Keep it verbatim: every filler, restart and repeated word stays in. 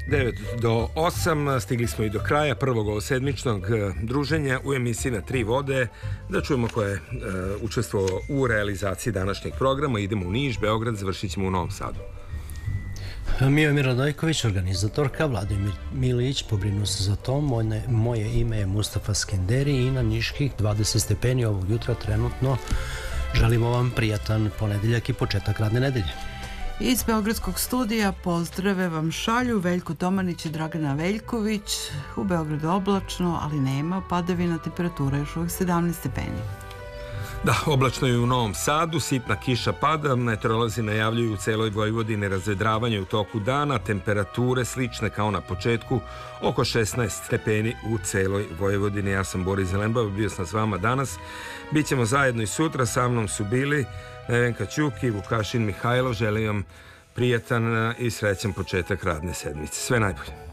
devet do osam, stigli smo i do kraja prvog ovosedmičnog druženja u emisiji Na tri vode. Da čujemo ko je uh, učestvovao u realizaciji današnjeg programa. Idemo u Niš, Beograd, završit ćemo u Novom Sadu. Mijomir Radojković, organizatorka, Vladimir Milić, pobrinu se za to. Moje, moje ime je Mustafa Skenderi i na niških dvadeset stepeni ovog jutra trenutno. Želimo vam prijatan ponedeljak i početak radne nedelje. Iz Beogradskog studija pozdrave vam šalju Veljko Tomanić i Dragana Veljković. U Beogradu oblačno, ali nema padavina, temperatura još uvijek sedamnaest stepeni. Da, oblačno je u Novom Sadu, sitna kiša pada, meteorolozi najavljuju u celoj Vojvodini razvedravanje u toku dana, temperature slične kao na početku, oko šesnaest stepeni u celoj Vojvodini. Ja sam Boris Zelenbav, bio sam s vama danas, bićemo zajedno i sutra, sa mnom su bili Nevenka Ćuk i Vukašin Mihajlov. Želim vam prijatan i srećan početak radne sedmice. Sve najbolje.